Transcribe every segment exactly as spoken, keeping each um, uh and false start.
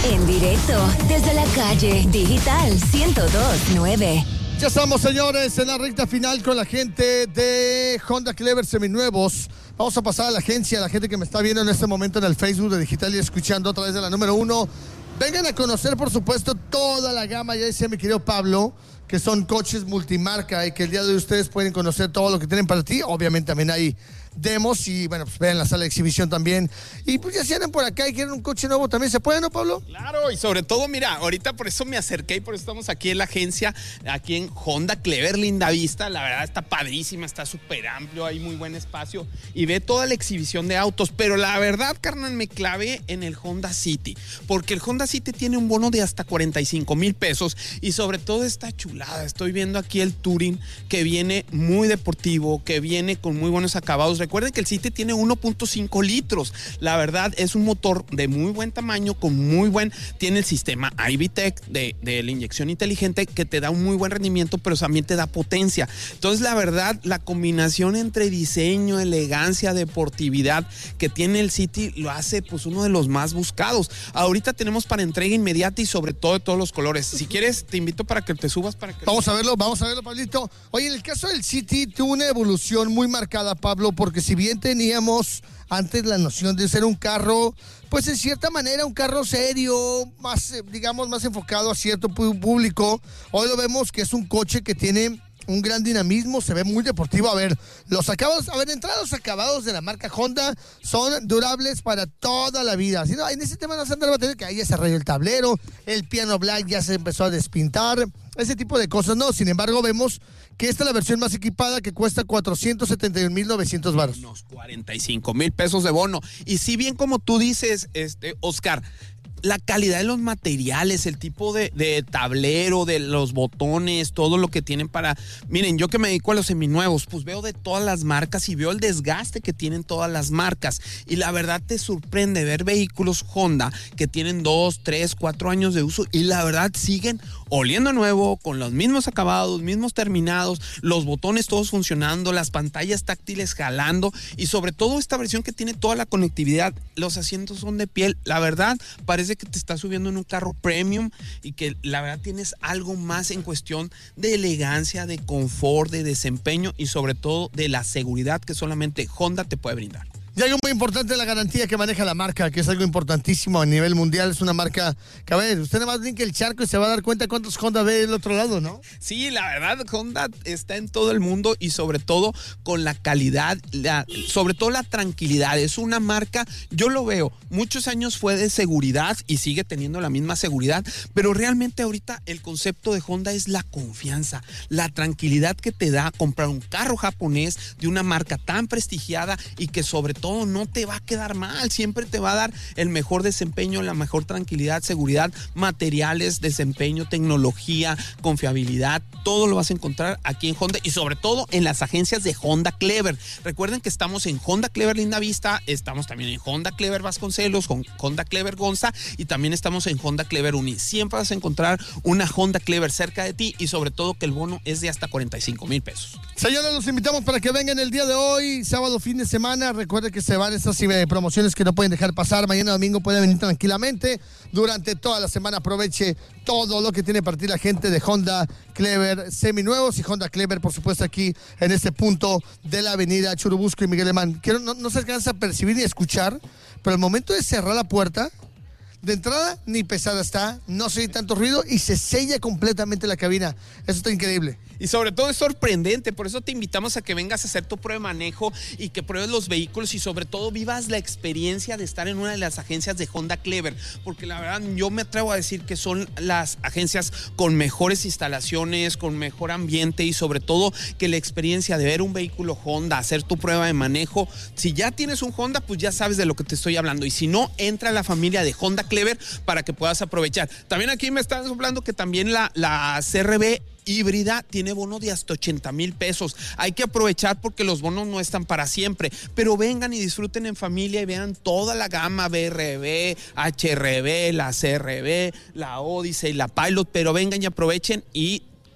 En directo, desde la calle Digital ciento dos punto nueve. Ya estamos, señores, en la recta final con la gente de Honda Clever Seminuevos. Vamos a pasar a la agencia, a la gente que me está viendo en este momento en el Facebook de Digital y escuchando a través de la número uno. Vengan a conocer, por supuesto, toda la gama, ya decía mi querido Pablo, que son coches multimarca y que el día de hoy ustedes pueden conocer todo lo que tienen para ti. Obviamente también hay demos y, bueno, pues vean la sala de exhibición también. Y pues ya si andan por acá y quieren un coche nuevo, también se puede, ¿no, Pablo? Claro, y sobre todo, mira, ahorita por eso me acerqué y por eso estamos aquí en la agencia, aquí en Honda Clever Linda Vista. La verdad está padrísima, está súper amplio, hay muy buen espacio y ve toda la exhibición de autos. Pero la verdad, carnal, me clavé en el Honda City, porque el Honda City tiene un bono de hasta cuarenta y cinco mil pesos y sobre todo está chulada. Estoy viendo aquí el Touring, que viene muy deportivo, que viene con muy buenos acabados. Recuerden que el City tiene uno punto cinco litros. La verdad es un motor de muy buen tamaño, con muy buen... Tiene el sistema I V Tech de, de la inyección inteligente que te da un muy buen rendimiento, pero también te da potencia. Entonces, la verdad, la combinación entre diseño, elegancia, deportividad que tiene el City lo hace pues uno de los más buscados. Ahorita tenemos para entrega inmediata y sobre todo de todos los colores. Si quieres, te invito para que te subas para que... Vamos a verlo, vamos a verlo, Pablito. Oye, en el caso del City tuvo una evolución muy marcada, Pablo, porque si bien teníamos antes la noción de ser un carro, pues en cierta manera un carro serio, más, digamos, más enfocado a cierto público, hoy lo vemos que es un coche que tiene un gran dinamismo, se ve muy deportivo. A ver, los acabados, a ver, de entrada los acabados de la marca Honda son durables para toda la vida. Si no, en ese tema no se anda a tener que ahí ya se rayó el tablero, el piano black ya se empezó a despintar, ese tipo de cosas, no. Sin embargo, vemos que esta es la versión más equipada, que cuesta cuatrocientos setenta y un mil novecientos baros. Unos cuarenta y cinco mil pesos de bono. Y si bien como tú dices, este, Oscar, la calidad de los materiales, el tipo de, de tablero, de los botones, todo lo que tienen para... Miren, yo que me dedico a los seminuevos, pues veo de todas las marcas y veo el desgaste que tienen todas las marcas. Y la verdad te sorprende ver vehículos Honda que tienen dos, tres, cuatro años de uso y la verdad siguen oliendo nuevo, con los mismos acabados, mismos terminados, los botones todos funcionando, las pantallas táctiles jalando y sobre todo esta versión que tiene toda la conectividad. Los asientos son de piel. La verdad, parece que te estás subiendo en un carro premium y que la verdad tienes algo más en cuestión de elegancia, de confort, de desempeño y sobre todo de la seguridad que solamente Honda te puede brindar. Y algo muy importante, la garantía que maneja la marca, que es algo importantísimo a nivel mundial. Es una marca que, a ver, usted nada más brinca el charco y se va a dar cuenta cuántos Honda ve del otro lado, ¿no? Sí, la verdad, Honda está en todo el mundo y sobre todo con la calidad, la, sobre todo la tranquilidad. Es una marca, yo lo veo, muchos años fue de seguridad y sigue teniendo la misma seguridad, pero realmente ahorita el concepto de Honda es la confianza, la tranquilidad que te da comprar un carro japonés de una marca tan prestigiada y que sobre todo no te va a quedar mal, siempre te va a dar el mejor desempeño, la mejor tranquilidad, seguridad, materiales, desempeño, tecnología, confiabilidad, todo lo vas a encontrar aquí en Honda y sobre todo en las agencias de Honda Clever. Recuerden que estamos en Honda Clever Linda Vista, estamos también en Honda Clever Vasconcelos, Honda Clever Gonza y también estamos en Honda Clever Uni. Siempre vas a encontrar una Honda Clever cerca de ti y sobre todo que el bono es de hasta cuarenta y cinco mil pesos. Señores, los invitamos para que vengan el día de hoy, sábado, fin de semana. Recuerden que se van estas promociones que no pueden dejar pasar. Mañana domingo pueden venir tranquilamente. Durante toda la semana aproveche todo lo que tiene para ti la gente de Honda Clever Seminuevos y Honda Clever, por supuesto, aquí en este punto de la avenida Churubusco y Miguel Alemán. Quiero, no, no se alcanza a percibir ni a escuchar, pero el momento de cerrar la puerta, de entrada ni pesada está, no se oye tanto ruido y se sella completamente la cabina. Eso está increíble. Y sobre todo es sorprendente, por eso te invitamos a que vengas a hacer tu prueba de manejo y que pruebes los vehículos y sobre todo vivas la experiencia de estar en una de las agencias de Honda Clever, porque la verdad yo me atrevo a decir que son las agencias con mejores instalaciones, con mejor ambiente y sobre todo que la experiencia de ver un vehículo Honda, hacer tu prueba de manejo, si ya tienes un Honda pues ya sabes de lo que te estoy hablando y si no, entra a la familia de Honda Clever para que puedas aprovechar. También aquí me están hablando que también la, la C R V híbrida tiene bono de hasta ochenta mil pesos. Hay que aprovechar porque los bonos no están para siempre, pero vengan y disfruten en familia y vean toda la gama B R V, H R V, la C R V, la Odyssey, la Pilot, pero vengan y aprovechen y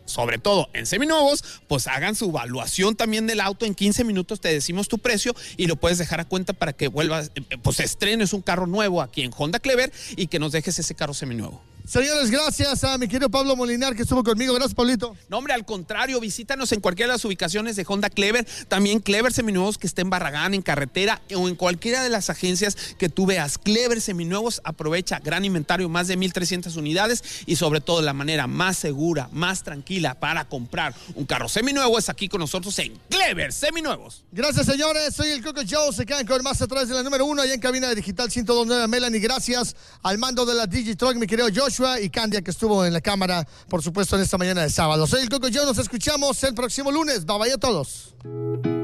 sobre todo en seminuevos, pues hagan su evaluación también del auto. En quince minutos te decimos tu precio y lo puedes dejar a cuenta para que vuelvas, pues estrenes un carro nuevo aquí en Honda Clever y que nos dejes ese carro seminuevo. Señores, gracias a mi querido Pablo Molinar que estuvo conmigo. Gracias, Pablito. No, hombre, al contrario, visítanos en cualquiera de las ubicaciones de Honda Clever. También Clever Seminuevos que esté en Barragán, en carretera o en cualquiera de las agencias que tú veas. Clever Seminuevos aprovecha gran inventario, más de mil trescientas unidades y sobre todo la manera más segura, más tranquila para comprar un carro seminuevo es aquí con nosotros en Clever Seminuevos. Gracias, señores. Soy el Coco Joe. Se quedan con más atrás de la número uno allá en cabina de Digital ciento dos punto nueve. Melanie, gracias al mando de la Digitruck, mi querido Joshua, y Candia que estuvo en la cámara, por supuesto, en esta mañana de sábado. Soy el Coco Joe. Nos escuchamos el próximo lunes. Bye bye a todos.